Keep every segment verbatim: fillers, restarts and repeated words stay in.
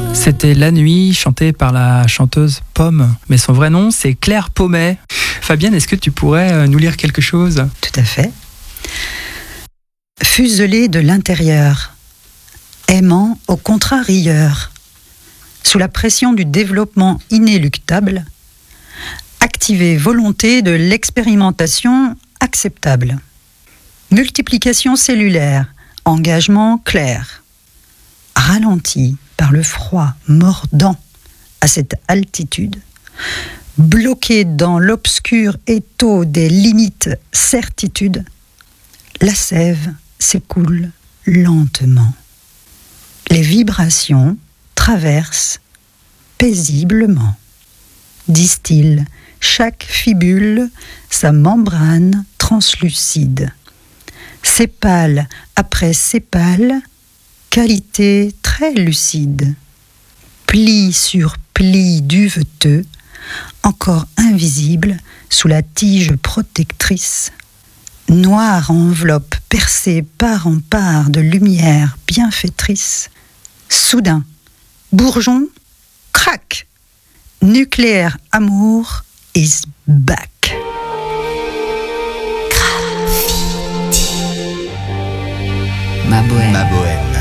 C'était La Nuit, chantée par la chanteuse Pomme. Mais son vrai nom, c'est Claire Pommet. Fabienne, est-ce que tu pourrais nous lire quelque chose ? Tout à fait. Fuselé de l'intérieur, aimant au contrarieur, sous la pression du développement inéluctable, activer volonté de l'expérimentation acceptable. Multiplication cellulaire, engagement clair, ralenti par le froid mordant à cette altitude, bloqué dans l'obscur étau des limites certitudes, la sève s'écoule lentement. Les vibrations traversent paisiblement, distillent chaque fibule sa membrane translucide. Sépale après sépale, qualité très lucide. Pli sur pli duveteux, encore invisible sous la tige protectrice. Noire enveloppe percée part en part de lumière bienfaitrice. Soudain, bourgeon, crac. Nucléaire amour is back. Ma bohème. Ma bohème.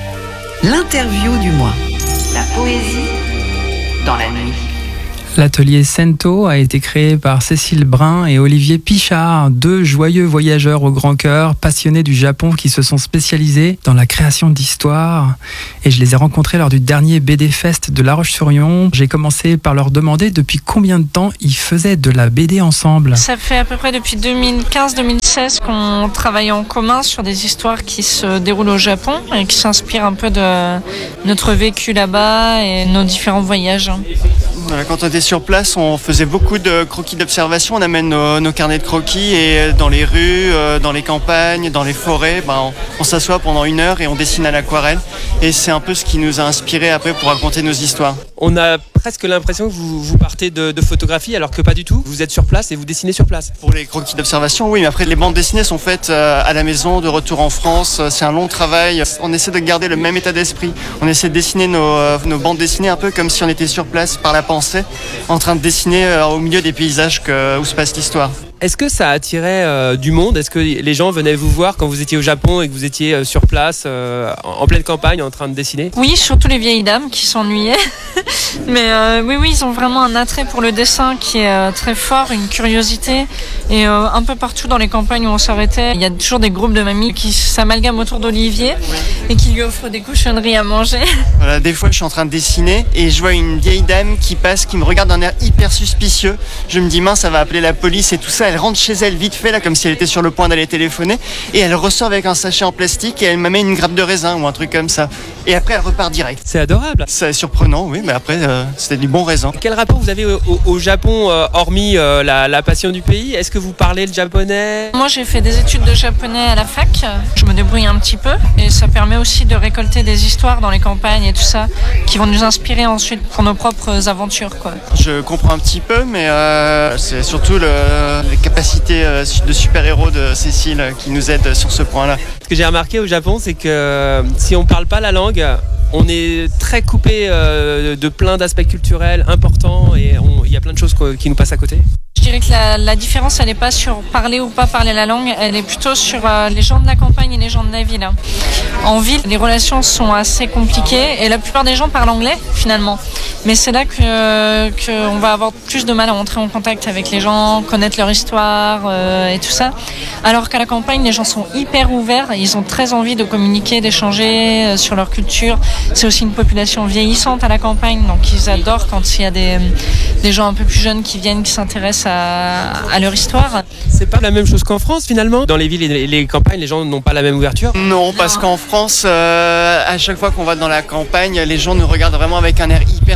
L'interview du mois. La poésie dans la nuit. L'atelier Sento a été créé par Cécile Brun et Olivier Pichard, deux joyeux voyageurs au grand cœur, passionnés du Japon qui se sont spécialisés dans la création d'histoires. Et je les ai rencontrés lors du dernier B D Fest de La Roche-sur-Yon. J'ai commencé par leur demander depuis combien de temps ils faisaient de la B D ensemble. Ça fait à peu près depuis deux mille quinze deux mille seize qu'on travaille en commun sur des histoires qui se déroulent au Japon et qui s'inspirent un peu de notre vécu là-bas et nos différents voyages. Voilà, quand on était sur place, on faisait beaucoup de croquis d'observation. On amène nos, nos carnets de croquis et dans les rues, dans les campagnes, dans les forêts, ben on, on s'assoit pendant une heure et on dessine à l'aquarelle. Et c'est un peu ce qui nous a inspiré après pour raconter nos histoires. On a presque l'impression que vous, vous partez de, de photographie alors que pas du tout. Vous êtes sur place et vous dessinez sur place. Pour les croquis d'observation, oui, mais après les bandes dessinées sont faites à la maison, de retour en France. C'est un long travail. On essaie de garder le même état d'esprit. On essaie de dessiner nos, nos bandes dessinées un peu comme si on était sur place par la pensée, en train de dessiner au milieu des paysages que, où se passe l'histoire. Est-ce que ça attirait euh, du monde ? Est-ce que les gens venaient vous voir quand vous étiez au Japon et que vous étiez euh, sur place, euh, en pleine campagne, en train de dessiner ? Oui, surtout les vieilles dames qui s'ennuyaient. Mais euh, oui, oui, ils ont vraiment un attrait pour le dessin qui est euh, très fort, une curiosité. Et euh, un peu partout dans les campagnes où on s'arrêtait, il y a toujours des groupes de mamies qui s'amalgament autour d'Olivier et qui lui offrent des cochonneries à manger. Voilà, des fois, je suis en train de dessiner et je vois une vieille dame qui passe, qui me regarde d'un air hyper suspicieux. Je me dis, mince, ça va appeler la police et tout ça. Elle rentre chez elle vite fait, là, comme si elle était sur le point d'aller téléphoner. Et elle ressort avec un sachet en plastique et elle m'amène une grappe de raisin ou un truc comme ça. Et après, elle repart direct. C'est adorable. C'est surprenant, oui, mais après, euh, c'était du bon raisin. Quel rapport vous avez au, au Japon, euh, hormis euh, la, la passion du pays ? Est-ce que vous parlez le japonais ? Moi, j'ai fait des études de japonais à la fac. Je me débrouille un petit peu. Et ça permet aussi de récolter des histoires dans les campagnes et tout ça, qui vont nous inspirer ensuite pour nos propres aventures, quoi. Je comprends un petit peu, mais euh, c'est surtout le, les capacités de super-héros de Cécile qui nous aident sur ce point-là. Ce que j'ai remarqué au Japon, c'est que si on ne parle pas la langue, on est très coupé euh, de plein d'aspects culturels importants et il y a plein de choses qui nous passent à côté. Je dirais que la, la différence, elle n'est pas sur parler ou pas parler la langue, elle est plutôt sur euh, les gens de la campagne et les gens de la ville. En ville, les relations sont assez compliquées et la plupart des gens parlent anglais finalement. Mais c'est là que qu'on va avoir plus de mal à entrer en contact avec les gens, connaître leur histoire euh, et tout ça. Alors qu'à la campagne, les gens sont hyper ouverts, ils ont très envie de communiquer, d'échanger euh, sur leur culture. C'est aussi une population vieillissante à la campagne, donc ils adorent quand il y a des, des gens un peu plus jeunes qui viennent, qui s'intéressent à, à leur histoire. C'est pas la même chose qu'en France finalement. Dans les villes et les campagnes, les gens n'ont pas la même ouverture. Non, parce qu'en France, euh, à chaque fois qu'on va dans la campagne, les gens nous regardent vraiment avec un air hyper suspicieux.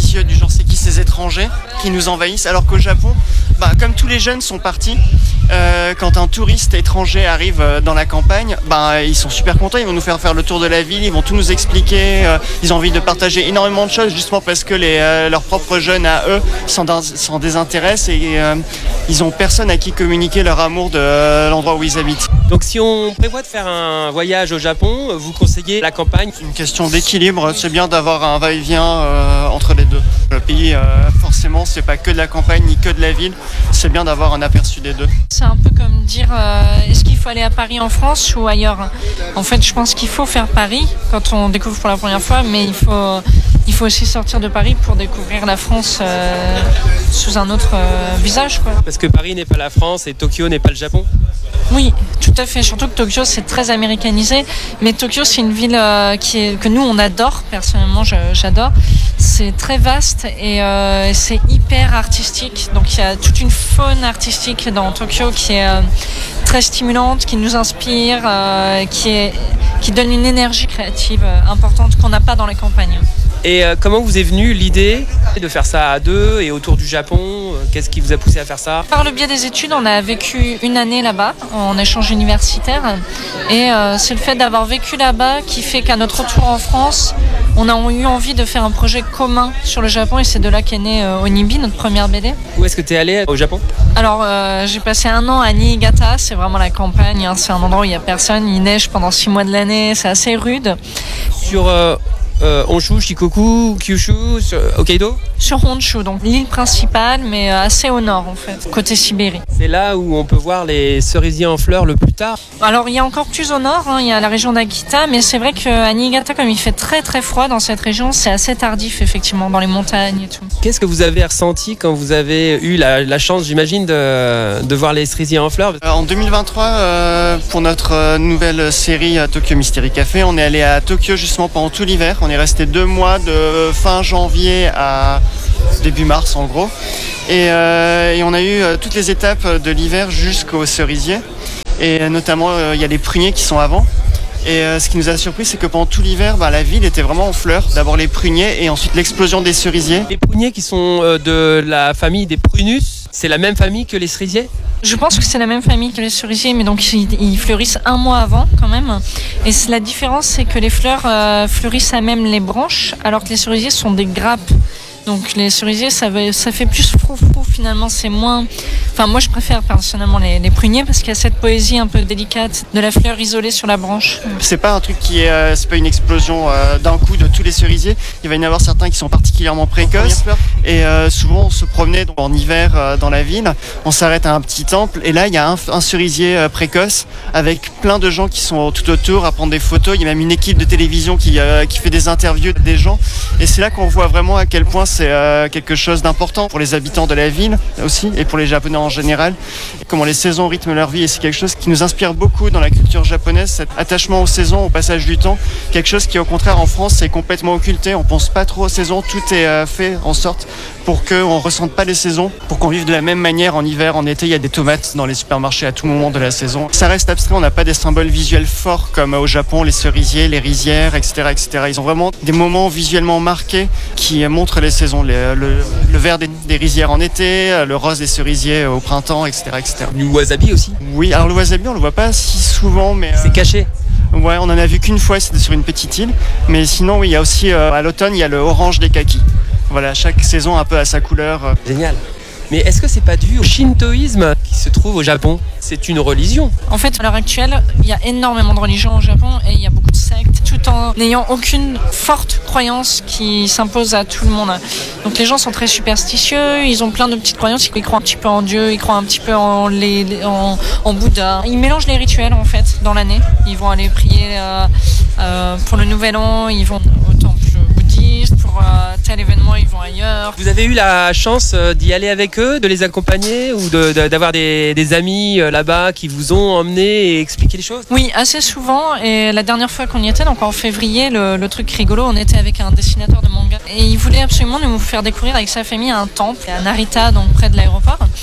suspicieux du genre c'est qui ces étrangers qui nous envahissent, alors qu'au Japon, bah, comme tous les jeunes sont partis, euh, quand un touriste étranger arrive dans la campagne, bah, ils sont super contents, ils vont nous faire faire le tour de la ville, ils vont tout nous expliquer, euh, ils ont envie de partager énormément de choses justement parce que les, euh, leurs propres jeunes à eux s'en, s'en désintéressent et euh, ils ont personne à qui communiquer leur amour de euh, l'endroit où ils habitent. Donc si on prévoit de faire un voyage au Japon, vous conseillez la campagne? Une question d'équilibre, c'est bien d'avoir un va-et-vient euh, entre les deux. Le pays, euh, forcément, c'est pas que de la campagne ni que de la ville, c'est bien d'avoir un aperçu des deux. C'est un peu comme dire, euh, est-ce qu'il faut aller à Paris en France ou ailleurs? En fait, je pense qu'il faut faire Paris quand on découvre pour la première fois, mais il faut, il faut aussi sortir de Paris pour découvrir la France euh, sous un autre euh, visage, quoi. Parce que Paris n'est pas la France et Tokyo n'est pas le Japon? Oui, tout à fait. Surtout que Tokyo, c'est très américanisé. Mais Tokyo, c'est une ville euh, qui est, que nous, on adore. Personnellement, je, j'adore. C'est très vaste et euh, c'est hyper artistique. Donc, il y a toute une faune artistique dans Tokyo qui est euh, très stimulante, qui nous inspire, euh, qui, est, qui donne une énergie créative euh, importante qu'on n'a pas dans les campagnes. Et euh, comment vous est venue l'idée de faire ça à deux et autour du Japon? Qu'est-ce qui vous a poussé à faire ça? Par le biais des études, on a vécu une année là-bas en échange universitaire et euh, c'est le fait d'avoir vécu là-bas qui fait qu'à notre retour en France, on a eu envie de faire un projet commun sur le Japon et c'est de là qu'est né euh, Onibi, notre première B D. Où est-ce que tu es allé au Japon? Alors euh, j'ai passé un an à Niigata, c'est vraiment la campagne, hein, c'est un endroit où il n'y a personne, il neige pendant six mois de l'année, c'est assez rude. Sur euh, euh, Honshu, Shikoku, Kyushu, sur Hokkaido? Sur Honshu, donc l'île principale, mais assez au nord en fait, côté Sibérie. C'est là où on peut voir les cerisiers en fleurs le plus tard? Alors il y a encore plus au nord, hein, il y a la région d'Akita, mais c'est vrai qu'à Niigata, comme il fait très très froid dans cette région, c'est assez tardif effectivement, dans les montagnes et tout. Qu'est-ce que vous avez ressenti quand vous avez eu la, la chance, j'imagine, de, de voir les cerisiers en fleurs? En deux mille vingt-trois, euh, pour notre euh, nouvelle série à Tokyo Mystery Café, on est allé à Tokyo justement pendant tout l'hiver. On est resté deux mois de fin janvier à début mars en gros. Et, euh, et on a eu euh, toutes les étapes de l'hiver jusqu'aux cerisiers. Et euh, notamment, il euh, y a les pruniers qui sont avant. Et euh, ce qui nous a surpris, c'est que pendant tout l'hiver, bah, la ville était vraiment en fleurs. D'abord les pruniers et ensuite l'explosion des cerisiers. Les pruniers qui sont euh, de la famille des prunus, c'est la même famille que les cerisiers? Je pense que c'est la même famille que les cerisiers, mais donc ils, ils fleurissent un mois avant quand même. Et la différence, c'est que les fleurs euh, fleurissent à même les branches, alors que les cerisiers sont des grappes. Donc les cerisiers, ça, va, ça fait plus froufrou finalement, c'est moins... Enfin moi je préfère personnellement les, les pruniers parce qu'il y a cette poésie un peu délicate de la fleur isolée sur la branche. C'est pas un truc qui est... Euh, c'est pas une explosion euh, d'un coup de tous les cerisiers. Il va y en avoir certains qui sont particulièrement précoces. Et euh, souvent on se promenait donc, en hiver euh, dans la ville, on s'arrête à un petit temple et là il y a un, un cerisier euh, précoce avec plein de gens qui sont tout autour à prendre des photos. Il y a même une équipe de télévision qui, euh, qui fait des interviews des gens. Et c'est là qu'on voit vraiment à quel point c'est euh, quelque chose d'important pour les habitants de la ville aussi et pour les Japonais en général. Et comment les saisons rythment leur vie et c'est quelque chose qui nous inspire beaucoup dans la culture japonaise, cet attachement aux saisons, au passage du temps. Quelque chose qui au contraire en France est complètement occulté. On pense pas trop aux saisons, tout est euh, fait en sorte pour qu'on ne ressente pas les saisons, pour qu'on vive de la même manière en hiver, en été. Il y a des tomates dans les supermarchés à tout moment de la saison. Ça reste abstrait, on n'a pas des symboles visuels forts comme au Japon, les cerisiers, les rizières, et cetera, et cetera. Ils ont vraiment des moments visuellement marqués qui montrent les saisons. Les, le, le vert des, des rizières en été, le rose des cerisiers au printemps, et cetera, et cetera. Du wasabi aussi? Oui, alors le wasabi, on le voit pas si souvent, mais... C'est euh... caché? Ouais, on en a vu qu'une fois, c'était sur une petite île. Mais sinon, oui, il y a aussi, euh, à l'automne, il y a le orange des kakis. Voilà, chaque saison un peu à sa couleur. Génial. Mais est-ce que c'est pas dû au shintoïsme qui se trouve au Japon? C'est une religion. En fait, à l'heure actuelle, il y a énormément de religions au Japon et il y a beaucoup de sectes, tout en n'ayant aucune forte croyance qui s'impose à tout le monde. Donc les gens sont très superstitieux, ils ont plein de petites croyances, ils croient un petit peu en Dieu, ils croient un petit peu en, les, en, en Bouddha. Ils mélangent les rituels en fait dans l'année. Ils vont aller prier euh, euh, pour le Nouvel An, ils vont au temple bouddhiste, pour euh, tel événement ils vont ailleurs. Vous avez eu la chance d'y aller avec eux, de les accompagner ou de, de, d'avoir des, des amis là-bas qui vous ont emmené et expliqué les choses? Oui, assez souvent. Et la dernière fois qu'on y était, donc en février, le, le truc rigolo, on était avec un dessinateur de manga et il voulait absolument nous faire découvrir avec sa famille un temple à Narita, donc près de l'aéroport.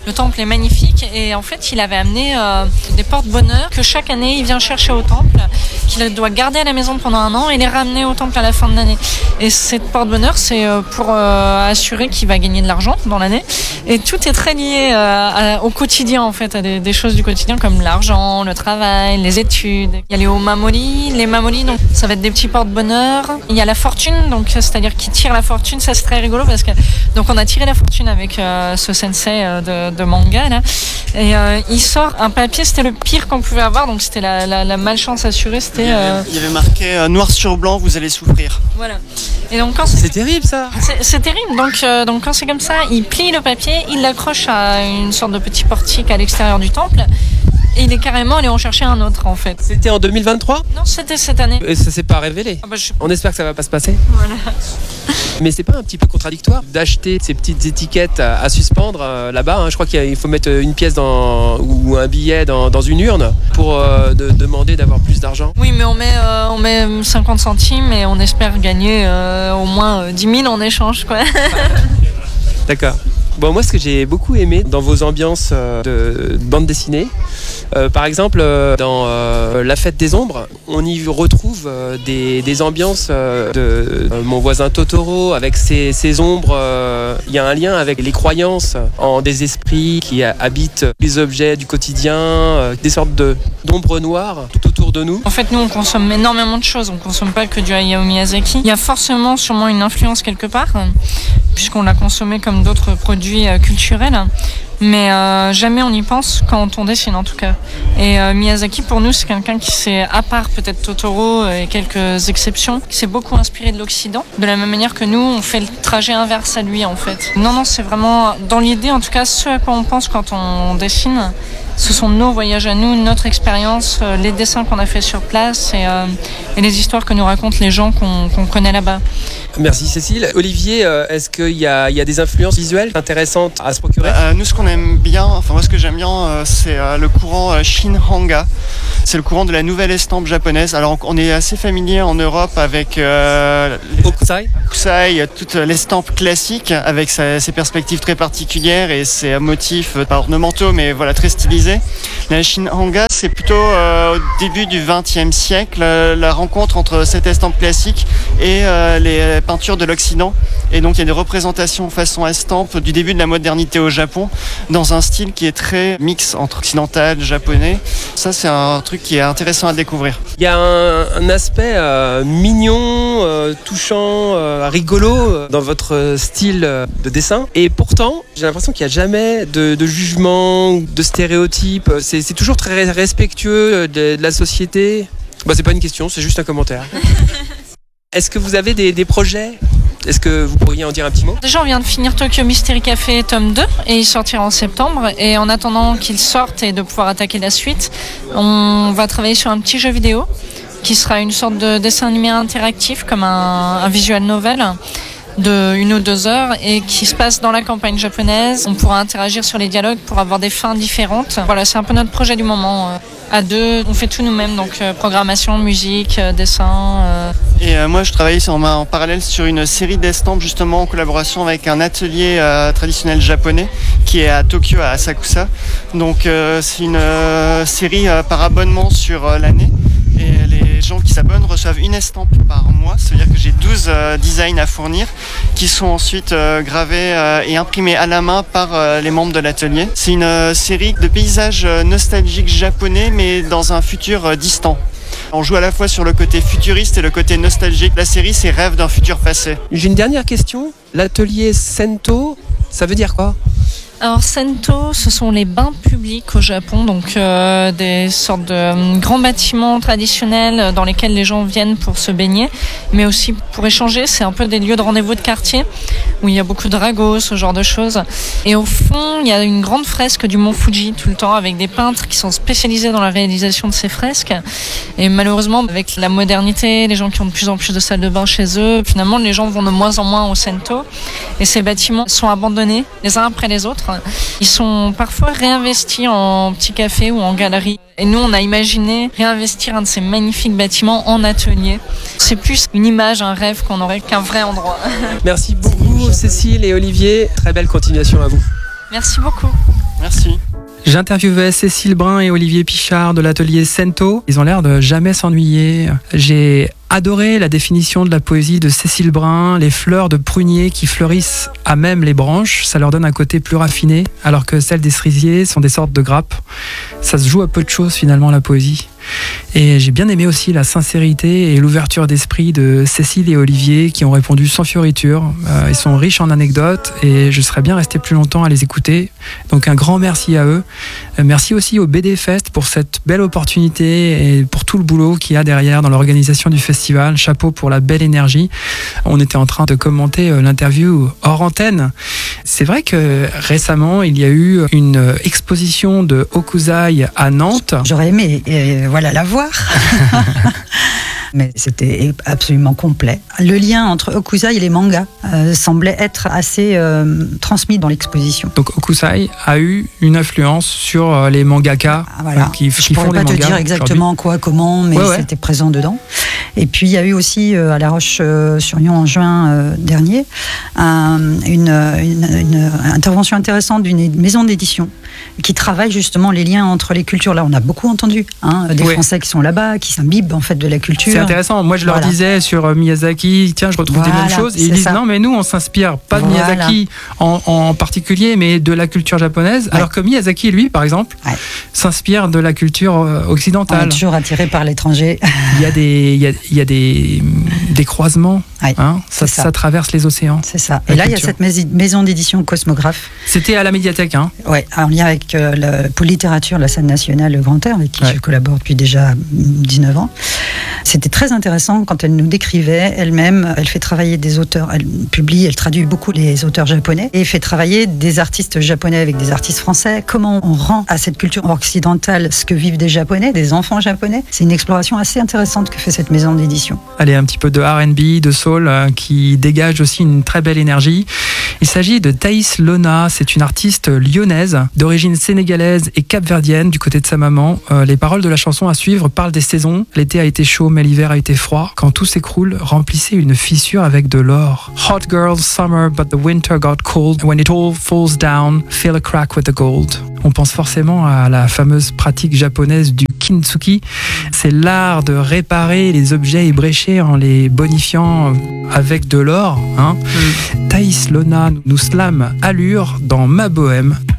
Le temple est magnifique et en fait il avait amené euh, des porte-bonheur que chaque année il vient chercher au temple, qu'il doit garder à la maison pendant un an et les ramener au temple à la fin de l'année. Et cette porte-bonheur c'est pour euh, assurer qu'il va gagner de l'argent dans l'année. Et tout est très lié euh, à, au quotidien en fait, à des, des choses du quotidien comme l'argent, le travail, les études. Il y a les omamori, les mamori donc ça va être des petits porte-bonheur. Il y a la fortune donc c'est-à-dire qui tire la fortune, ça c'est très rigolo parce que donc on a tiré la fortune avec euh, ce sensei euh, de, de manga là et euh, il sort un papier, c'était le pire qu'on pouvait avoir donc c'était la, la, la malchance assurée, c'était il y avait, euh... il y avait marqué euh, noir sur blanc vous allez souffrir. Voilà. Et donc quand c'est, c'est terrible ça. C'est, c'est terrible donc euh, donc quand c'est comme ça, il plie le papier, il l'accroche à une sorte de petit portique à l'extérieur du temple. Et il est carrément allé en chercher un autre en fait. C'était en deux mille vingt-trois ? Non, c'était cette année. Et ça s'est pas révélé. Ah bah, je... On espère que ça va pas se passer. Voilà. Mais c'est pas un petit peu contradictoire d'acheter ces petites étiquettes à, à suspendre euh, là-bas hein. Je crois qu'il faut mettre une pièce dans, ou un billet dans, dans une urne pour euh, de, demander d'avoir plus d'argent. Oui, mais on met, euh, on met cinquante centimes et on espère gagner euh, au moins euh, dix mille en échange, quoi. D'accord. Bon, moi, ce que j'ai beaucoup aimé dans vos ambiances euh, de, de bande dessinée, euh, par exemple, euh, dans euh, La Fête des Ombres, on y retrouve euh, des, des ambiances euh, de euh, Mon voisin Totoro, avec ses, ses ombres. Il euh, y a un lien avec les croyances en des esprits qui habitent les objets du quotidien, euh, des sortes de, d'ombres noires tout autour de nous. En fait, nous, on consomme énormément de choses. On ne consomme pas que du Hayao Miyazaki. Il y a forcément, sûrement une influence quelque part, puisqu'on l'a consommé comme d'autres produits culturels, mais euh, jamais on y pense quand on dessine en tout cas. Et euh, Miyazaki pour nous c'est quelqu'un qui s'est, à part peut-être Totoro et quelques exceptions, qui s'est beaucoup inspiré de l'Occident, de la même manière que nous on fait le trajet inverse à lui en fait. Non non c'est vraiment dans l'idée en tout cas ce à quoi on pense quand on dessine. Ce sont nos voyages à nous, notre expérience, euh, les dessins qu'on a fait sur place et, euh, et les histoires que nous racontent les gens qu'on, qu'on connaît là-bas. Merci Cécile. Olivier, euh, est-ce qu'il y a, il y a des influences visuelles intéressantes à se procurer ? euh, Nous, ce qu'on aime bien, enfin moi ce que j'aime bien, euh, c'est euh, le courant euh, Shin-Hanga. C'est le courant de la nouvelle estampe japonaise. Alors on est assez familier en Europe avec euh, Hokusai. Hokusai, toute l'estampe classique avec sa, ses perspectives très particulières et ses motifs pas ornementaux mais voilà très stylisés. La Shin-Hanga, c'est plutôt euh, au début du vingtième siècle euh, la rencontre entre cette estampe classique et euh, les peintures de l'Occident. Et donc il y a des représentations façon estampe du début de la modernité au Japon dans un style qui est très mix entre occidental, japonais. Ça c'est un truc qui est intéressant à découvrir. Il y a un, un aspect euh, mignon, euh, touchant, euh, rigolo euh, dans votre style euh, de dessin. Et pourtant, j'ai l'impression qu'il n'y a jamais de, de jugement, de stéréotypes. C'est, c'est toujours très respectueux de, de la société. Bah, c'est pas une question, c'est juste un commentaire. Est-ce que vous avez des, des projets ? Est-ce que vous pourriez en dire un petit mot ? Déjà, on vient de finir Tokyo Mystery Café tome deux et il sortira en septembre. Et en attendant qu'il sorte et de pouvoir attaquer la suite, on va travailler sur un petit jeu vidéo qui sera une sorte de dessin animé interactif comme un, un visual novel de une ou deux heures et qui se passe dans la campagne japonaise. On pourra interagir sur les dialogues pour avoir des fins différentes. Voilà, c'est un peu notre projet du moment. À deux, on fait tout nous-mêmes, donc euh, programmation, musique, euh, dessin. Euh... Et euh, moi, je travaille en, en parallèle sur une série d'estampes justement en collaboration avec un atelier euh, traditionnel japonais qui est à Tokyo, à Asakusa. Donc euh, c'est une euh, série euh, par abonnement sur euh, l'année. Et les gens qui s'abonnent reçoivent une estampe par mois. Ça veut dire que j'ai douze euh, designs à fournir qui sont ensuite euh, gravés euh, et imprimés à la main par euh, les membres de l'atelier. C'est une euh, série de paysages euh, nostalgiques japonais mais dans un futur euh, distant. On joue à la fois sur le côté futuriste et le côté nostalgique. La série, c'est Rêve d'un futur passé. J'ai une dernière question. L'atelier Sento, ça veut dire quoi ? Alors Sento, ce sont les bains publics au Japon, donc euh, des sortes de euh, grands bâtiments traditionnels dans lesquels les gens viennent pour se baigner, mais aussi pour échanger. C'est un peu des lieux de rendez-vous de quartier où il y a beaucoup de ragots, ce genre de choses. Et au fond, il y a une grande fresque du mont Fuji tout le temps avec des peintres qui sont spécialisés dans la réalisation de ces fresques. Et malheureusement, avec la modernité, les gens qui ont de plus en plus de salles de bain chez eux, finalement, les gens vont de moins en moins au Sento. Et ces bâtiments sont abandonnés les uns après les autres. Ils sont parfois réinvestis en petits cafés ou en galeries. Et nous, on a imaginé réinvestir un de ces magnifiques bâtiments en atelier. C'est plus une image, un rêve qu'on aurait qu'un vrai endroit. Merci beaucoup Cécile et Olivier. Très belle continuation à vous. Merci beaucoup. Merci. J'interviewais Cécile Brun et Olivier Pichard de l'atelier Sento. Ils ont l'air de jamais s'ennuyer. J'ai adoré la définition de la poésie de Cécile Brun, les fleurs de prunier qui fleurissent à même les branches, ça leur donne un côté plus raffiné, alors que celles des cerisiers sont des sortes de grappes. Ça se joue à peu de choses finalement, la poésie. Et j'ai bien aimé aussi la sincérité et l'ouverture d'esprit de Cécile et Olivier qui ont répondu sans fioriture. Euh, ils sont riches en anecdotes et je serais bien resté plus longtemps à les écouter. Donc un grand merci à eux. Euh, merci aussi au B D Fest pour cette belle opportunité et pour tout le boulot qu'il y a derrière dans l'organisation du festival. Chapeau pour la belle énergie. On était en train de commenter euh, l'interview hors antenne. C'est vrai que récemment, il y a eu une exposition de Hokusai à Nantes. J'aurais aimé et voilà, la voir. Mais c'était absolument complet. Le lien entre Hokusai et les mangas euh, semblait être assez euh, transmis dans l'exposition. Donc Hokusai a eu une influence sur euh, les mangaka ah, voilà. euh, qui, Je qui ne pourrais font pas des te dire exactement quoi, comment, mais ouais, ouais. c'était présent dedans. Et puis il y a eu aussi euh, à La Roche-sur-Yon en juin euh, dernier un, une, une, une intervention intéressante d'une maison d'édition qui travaille justement les liens entre les cultures. Là, on a beaucoup entendu hein, des oui. Français qui sont là-bas, qui s'imbibent en fait de la culture. C'est intéressant. Moi, je leur voilà. disais sur Miyazaki, tiens, je retrouve voilà, des mêmes choses. Et ils disent ça. Non, mais nous, on s'inspire pas de voilà. Miyazaki en, en particulier, mais de la culture japonaise. Ouais. Alors que Miyazaki, lui, par exemple, ouais. s'inspire de la culture occidentale. On est toujours attiré par l'étranger. Il y a des, il y a, il y a des, des croisements. Ouais. Hein, ça, ça. ça traverse les océans. C'est ça. Et là, culture. Il y a cette maison d'édition Cosmographe. C'était à la médiathèque, hein. Ouais, en lien avec euh, le pôle littérature, la scène nationale, le Grand Air, avec qui ouais. je collabore depuis déjà dix-neuf ans. C'était très intéressant quand elle nous décrivait elle-même. Elle fait travailler des auteurs, elle publie, elle traduit beaucoup les auteurs japonais et fait travailler des artistes japonais avec des artistes français. Comment on rend à cette culture occidentale ce que vivent des Japonais, des enfants japonais. C'est une exploration assez intéressante que fait cette maison d'édition. Allez, un petit peu de R and B, de soul, euh, qui dégage aussi une très belle énergie. Il s'agit de Thaïs Lona, c'est une artiste lyonnaise, d'origine sénégalaise et capverdienne du côté de sa maman. Euh, les paroles de la chanson à suivre parlent des saisons. L'été a été chaud, mais l'hiver a été froid. Quand tout s'écroule, remplissez une fissure avec de l'or. Hot girl summer, but the winter got cold. When it all falls down, fill a crack with the gold. On pense forcément à la fameuse pratique japonaise du kintsugi. C'est l'art de réparer les objets ébréchés en les bonifiant avec de l'or. Hein. Mm. Thaïs Lona nous slame allure dans Ma Bohème.